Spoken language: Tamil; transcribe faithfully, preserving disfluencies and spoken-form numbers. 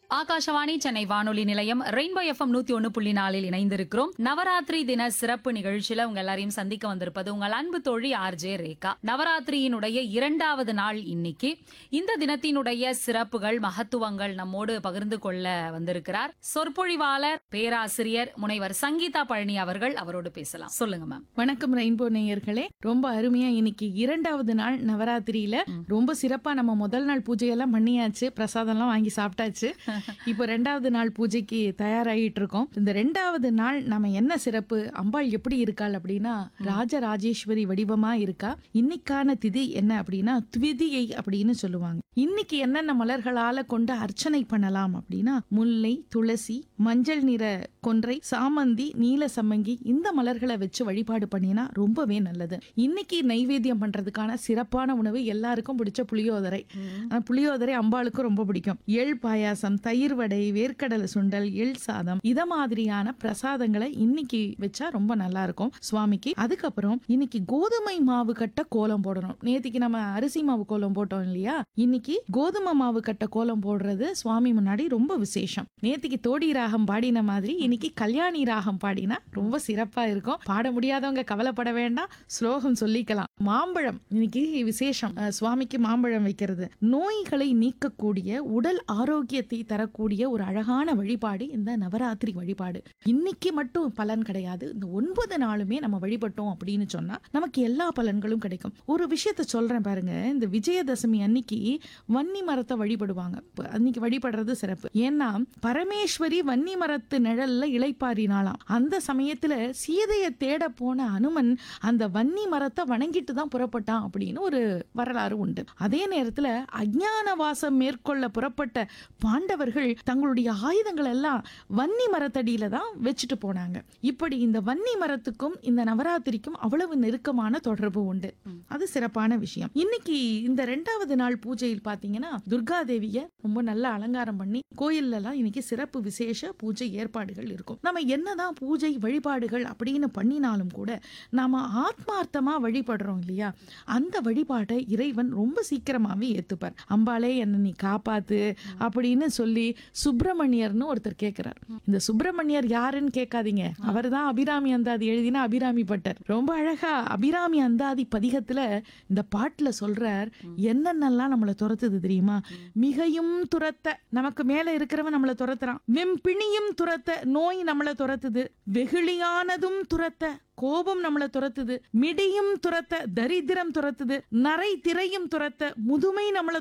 ஆகாஷவாணி சென்னை வானொலி நிலையம் ரெயின்போ எஃப்எம் நூத்தி ஒன்னு புள்ளி நாலில் இணைந்திருக்கிறோம். நவராத்திரி தின சிறப்பு நிகழ்ச்சியில உங்க எல்லாரையும் சந்திக்க வந்திருப்பது உங்கள் அன்பு தோழி ஆர் ஜே ரேகா. நவராத்திரியினுடைய இரண்டாவது நாள் இன்னைக்கு. இந்த தினத்தினுடைய சிறப்புகள், மகத்துவங்கள் நம்மோடு பகிர்ந்து கொள்ள வந்திருக்கிறார் சொற்பொழிவாளர் பேராசிரியர் முனைவர் சங்கீதா பழனி அவர்கள். அவரோடு பேசலாம். சொல்லுங்க மேம். வணக்கம் ரெயின்போ நேயர்களே. ரொம்ப அருமையா இன்னைக்கு இரண்டாவது நாள் நவராத்திரியில ரொம்ப சிறப்பா நம்ம முதல் நாள் பூஜையெல்லாம் பண்ணியாச்சு, பிரசாதம் எல்லாம் வாங்கி சாப்பிட்டாச்சு. இப்போ ரெண்டாவது நாள் பூஜைக்கு தயாராகிட்டு இருக்கோம். இந்த ரெண்டாவது நாள் நம்ம என்ன சிறப்பு, அம்பாள் எப்படி இருக்காள் அப்படின்னா ராஜராஜேஸ்வரி வடிவமா இருக்கா. இன்னைக்கான திதி என்ன அப்படின்னா துவிதியை அப்படின்னு சொல்லுவாங்க. இன்னைக்கு என்னென்ன மலர்களால கொண்டு அர்ச்சனை பண்ணலாம் அப்படின்னா முல்லை, துளசி, மஞ்சள் நிற கொன்றை, சாமந்தி, நீல சம்மங்கி இந்த மலர்களை வச்சு வழிபாடு பண்ணினா ரொம்பவே நல்லது. இன்னைக்கு நைவேத்தியம் பண்றதுக்கான சிறப்பான உணவு எல்லாருக்கும் பிடிச்ச புளியோதரை. புளியோதரை அம்பாளுக்கும் ரொம்ப பிடிக்கும். எள் பாயாசம், தயிர் வடை, வேர்க்கடலை சுண்டல், எள் சாதம் இத மாதிரியான பிரசாதங்களை இன்னைக்கு வச்சா ரொம்ப நல்லா இருக்கும் சுவாமிக்கு. அதுக்கப்புறம் இன்னைக்கு கோதுமை மாவு கட்ட கோலம் போடணும். நேத்திக்கு நம்ம அரிசி மாவு கோலம் போட்டோம் இல்லையா, இன்னைக்கு கோதுமை மாவு கட்ட கோலம் போடுறது சுவாமி முன்னாடி ரொம்ப விசேஷம். நேத்திக்கு தோடி ராகம் பாடின மாதிரி இன்னைக்கு கல்யாணி ராகம் பாடினா ரொம்ப சிறப்பா இருக்கும். பாட முடியாதவங்க கவலைப்பட வேண்டாம், ஸ்லோகம் சொல்லிக்கலாம். மாம்பழம் இன்னைக்கு விசேஷம். சுவாமிக்கு மாம்பழம் வைக்கிறது நோய்களை நீக்கக்கூடிய, உடல் ஆரோக்கியத்தை தரக்கூடிய ஒரு அழகான வழிபாடு இந்த நவராத்திரி வழிபாடு. இன்னைக்கு மட்டும் பலன் கிடையாது, இந்த ஒன்பது நாளுமே நம்ம வழிபட்டோம் அப்படின்னு சொன்னா நமக்கு எல்லா பலன்களும் கிடைக்கும். ஒரு விஷயத்த சொல்றேன் பாருங்க. இந்த விஜயதசமி அன்னைக்கு வன்னி மரத்தை வழிபடுவாங்க. அன்னைக்கு வழிபடுறது சிறப்பு. ஏன்னா பரமேஸ்வரி வன்னி மரத்து நிழல்ல இளைப்பாறினாலாம். அந்த சமயத்துல சீதையை தேட போன அனுமன் அந்த வன்னி மரத்தை வணங்கிட்டு தான் புறப்பட்டான் அப்படின்னு ஒரு வரலாறு உண்டு. அதே நேரத்துல அஞ்ஞான வாசம் மேற்கொள்ள புறப்பட்ட பாண்டவர்கள் தங்களுடைய ஆயுதங்கள் எல்லாம் வன்னி மரத்தடியில தான் வச்சுட்டு போனாங்க. இப்படி இந்த வன்னி மரத்துக்கும் இந்த நவராத்திரிக்கும் அவ்வளவு நெருக்கமான தொடர்பு உண்டு. அது சிறப்பான விஷயம். இன்னைக்கு இந்த ரெண்டாவது நாள் பூஜையில் பாத்தீங்கன்னா துர்கா தேவிய ரொம்ப நல்ல அலங்காரம் பண்ணி கோயில்ல எல்லாம் இன்னைக்கு சிறப்பு விசேஷ பூஜை ஏற்பாடுகள் இருக்கும். நம்ம என்னதான் பூஜை வழிபாடுகள் அப்படின்னு பண்ணினாலும் கூட நாம ஆத்மார்த்தமா வழிபடுறோம் இல்லையா, அந்த வழிபாட்டை இறைவன் ரொம்ப சீக்கிரமாவே ஏத்துப்பார். அம்பாளே என்ன நீ காப்பாத்து அப்படின்னு சொல்லி சுப்பிரமணியர்னு ஒருத்தர் கேட்கிறார். இந்த சுப்பிரமணியர் யாருன்னு கேட்காதீங்க, அவர் தான் அபிராமி அந்தாதி எழுதின அபிராமி பட்டர். ரொம்ப அழகா அபிராமி அந்தாதி பதிகத்துல இந்த பாட்டுல சொல்றார், என்னென்னலாம் நம்மளை துரத்துது தெரியுமா. மிகையும் துரத்த, நமக்கு மேல இருக்கிறவன் நம்மளை துரத்துறான். வெம்பிணியும் துரத்த, நோய் நம்மளை துரத்துது. வெகுளியானதும் துரத்த, கோபம் நம்மளை துரத்துது. மிடியும் துரத்த, தரித்திரம் துரத்துது. நரை திரையும் துரத்த, முதுமை நம்மளை